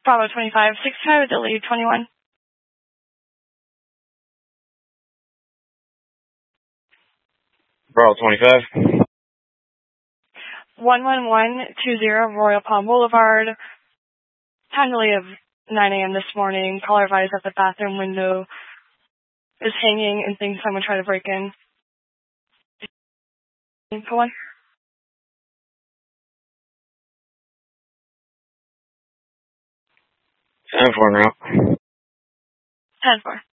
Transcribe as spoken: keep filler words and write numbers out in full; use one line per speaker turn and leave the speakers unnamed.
Bravo twenty-five, sixty-five, delete twenty-one.
Bravo twenty-five.
one one one two zero Royal Palm Boulevard. Time to leave nine a.m. this morning. Caller advised that the bathroom window is hanging and thinks someone tried to break in. Go on.
ten four now.
ten four.